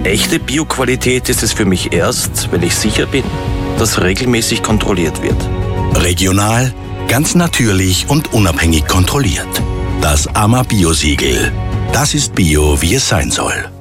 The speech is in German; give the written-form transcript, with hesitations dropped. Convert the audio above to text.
Echte Bioqualität ist es für mich erst, wenn ich sicher bin, dass regelmäßig kontrolliert wird. Regional, ganz natürlich und unabhängig kontrolliert. Das AMA Bio-Siegel. Das ist Bio, wie es sein soll.